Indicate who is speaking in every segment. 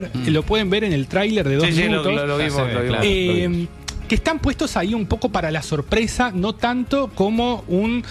Speaker 1: Lo pueden ver en el tráiler de 2 minutos.
Speaker 2: Lo vimos.
Speaker 1: Que están puestos ahí un poco para la sorpresa, no tanto como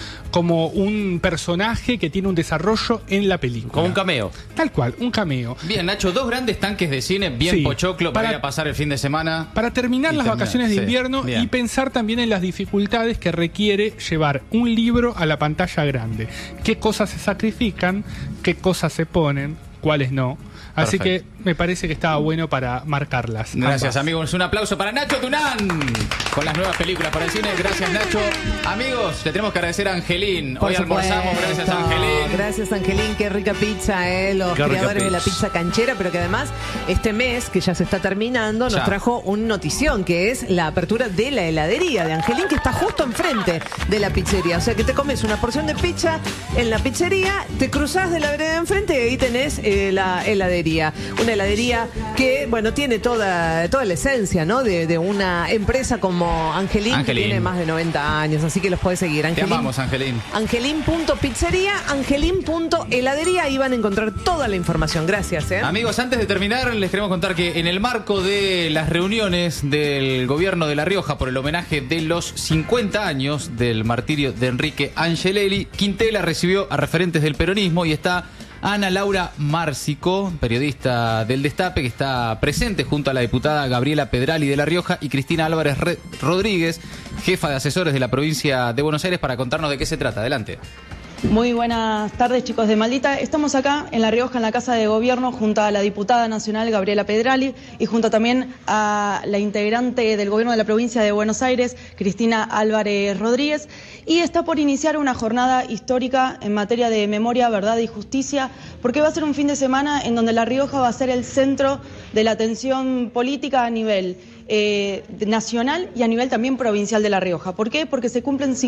Speaker 1: un personaje que tiene un desarrollo en la película.
Speaker 2: Como un cameo.
Speaker 1: Tal cual, un cameo.
Speaker 3: Bien, Nacho, 2 grandes tanques de cine, bien pochoclo para ir a pasar el fin de semana.
Speaker 1: Para terminar las vacaciones de invierno y pensar también en las dificultades que requiere llevar un libro a la pantalla grande. ¿Qué cosas se sacrifican? ¿Qué cosas se ponen? ¿Cuáles no? Así que me parece que estaba bueno para marcarlas.
Speaker 3: Gracias, amigos. Un aplauso para Nacho Tunán con las nuevas películas para el cine. Gracias, Nacho. Amigos, le tenemos que agradecer a Angelín. Hoy almorzamos, gracias a Angelín.
Speaker 4: Gracias, Angelín. Qué rica pizza, los creadores de la pizza canchera, pero que además este mes, que ya se está terminando, nos trajo un notición, que es la apertura de la heladería de Angelín, que está justo enfrente de la pizzería. O sea, que te comes una porción de pizza en la pizzería, te cruzás de la vereda de enfrente y ahí tenés la heladería. Una heladería que, bueno, tiene toda la esencia, ¿no? De una empresa como Angelín, que tiene más de 90 años, así que los podés seguir.
Speaker 3: Te amamos, Angelín.
Speaker 4: Angelín.pizzería, Angelín.heladería, ahí van a encontrar toda la información. Gracias,
Speaker 3: Amigos, antes de terminar, les queremos contar que en el marco de las reuniones del gobierno de La Rioja por el homenaje de los 50 años del martirio de Enrique Angelelli, Quintela recibió a referentes del peronismo y está Ana Laura Márcico, periodista del Destape, que está presente junto a la diputada Gabriela Pedrali de La Rioja y Cristina Álvarez Rodríguez, jefa de asesores de la provincia de Buenos Aires, para contarnos de qué se trata. Adelante.
Speaker 5: Muy buenas tardes, chicos de Maldita. Estamos acá en La Rioja, en la Casa de Gobierno, junto a la diputada nacional Gabriela Pedrali y junto también a la integrante del Gobierno de la provincia de Buenos Aires, Cristina Álvarez Rodríguez. Y está por iniciar una jornada histórica en materia de memoria, verdad y justicia, porque va a ser un fin de semana en donde La Rioja va a ser el centro de la atención política a nivel nacional y a nivel también provincial de La Rioja. ¿Por qué? Porque se cumplen